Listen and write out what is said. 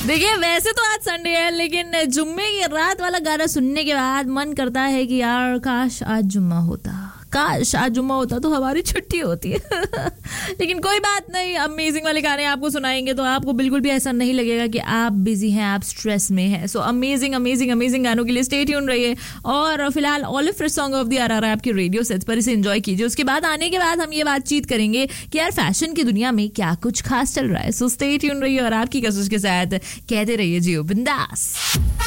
देखिए वैसे तो आज संडे है, लेकिन जुम्मे की रात वाला गाना सुनने के बाद मन करता है कि यार काश आज जुम्मा होता, काश आज जुम्मा होता तो हमारी छुट्टी होती है। लेकिन कोई बात नहीं, अमेजिंग वाले गाने आपको सुनाएंगे तो आपको बिल्कुल भी ऐसा नहीं लगेगा कि आप बिजी हैं, आप स्ट्रेस में हैं। सो अमेजिंग अमेजिंग अमेजिंग गानों के लिए स्टे ट्यून रहिए। और फिलहाल olive fresh song of the are आ रहा है आपके रेडियो सेट्स पर, इसे एंजॉय कीजिए। उसके बाद आने के बाद हम ये बातचीत करेंगे कि यार फैशन की दुनिया में क्या कुछ खास चल रहा है। सो स्टे ट्यून रहिए और आपकी कसौटी के साथ कहते रहिए जियो बिंदास।